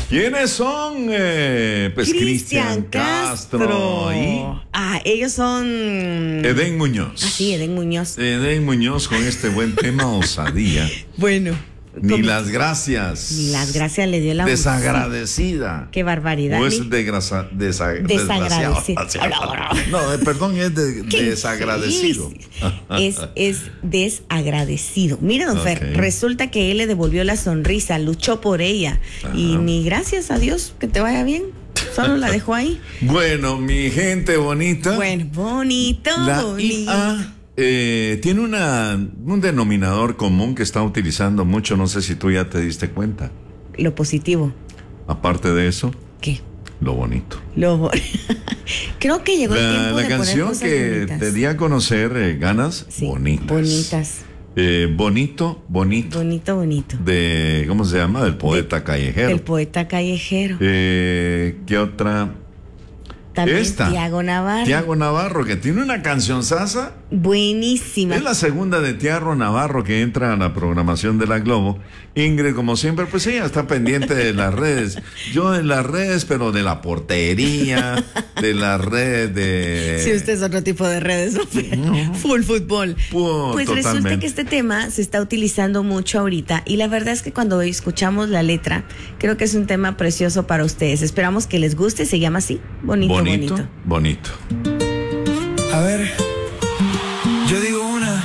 ¿Quiénes son? Pues Cristian Castro y ellos son Edén Muñoz. Sí, Edén Muñoz. Edén Muñoz con este buen tema, osadía. Bueno. Ni las gracias. Ni las gracias le dio la desagradecida. Qué barbaridad. O es desagradecido. No, perdón, es desagradecido. Es desagradecido. Mira, don Fer, resulta que él le devolvió la sonrisa, luchó por ella. Y ni gracias a Dios, que te vaya bien. Solo la dejó ahí. Bueno, mi gente bonita. Bueno, bonito. IA tiene un denominador común que está utilizando mucho, no sé si tú ya te diste cuenta. Lo positivo. Aparte de eso. ¿Qué? Lo bonito. Creo que llegó el tiempo de la canción poner cosas que bonitas. te di a conocer, ganas bonitas. Bonitas. Bonito. Bonito. De, ¿cómo se llama? Del poeta callejero. El poeta callejero. ¿Qué otra? También Esta. Tiago Navarro, que tiene una canción sasa. Buenísima. Es la segunda de Tiago Navarro que entra a la programación de la Globo. Ingrid, como siempre, pues ella está pendiente de las redes. Yo en las redes, pero de la portería, de las redes de... Sí, usted es otro tipo de redes, ¿no? Full fútbol. Pues totalmente. Resulta que este tema se está utilizando mucho ahorita y la verdad es que cuando escuchamos la letra, creo que es un tema precioso para ustedes. Esperamos que les guste, se llama así, bonito. A ver...